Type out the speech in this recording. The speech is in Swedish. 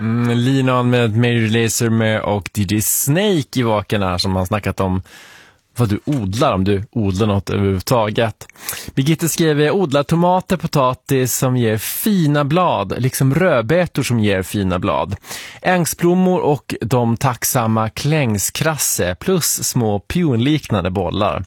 Linan med Major Lazer och DJ Snake i vaken här som har snackat om vad du odlar, om du odlar något överhuvudtaget. Birgitte skrev, odlar tomater, potatis som ger fina blad, liksom rödbetor som ger fina blad. Ängsblommor och de tacksamma klängskrasse plus små pionliknande bollar.